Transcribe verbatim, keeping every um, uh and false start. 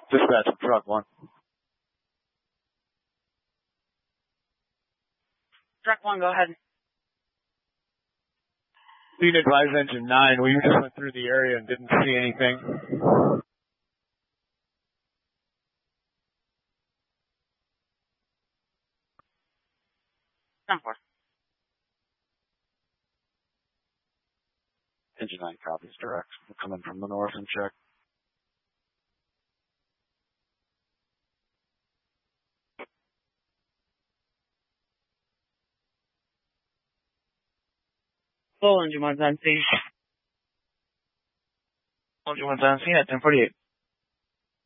Dispatch from truck one. Truck one, go ahead. Lead advise engine nine. We just went through the area and didn't see anything. ten four. Engine nine copies direct. We're coming from the north and check. Full engine one's on scene. Engine one's on scene at ten forty-eight.